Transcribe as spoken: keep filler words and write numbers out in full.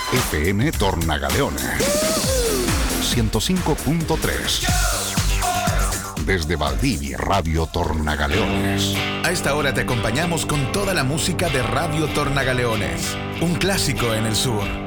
F M Tornagaleones ciento cinco punto tres. Desde Valdivia, Radio Tornagaleones. A esta hora te acompañamos con toda la música de Radio Tornagaleones, un clásico en el sur.